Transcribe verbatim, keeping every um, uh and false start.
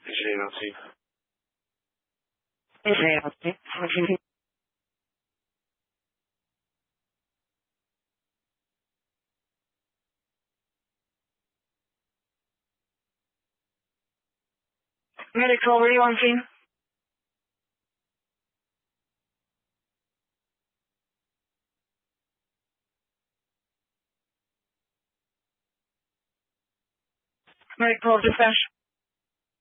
G-N-L-T. G-N-L-T. Medical, where do you want to see? Medical dispatch.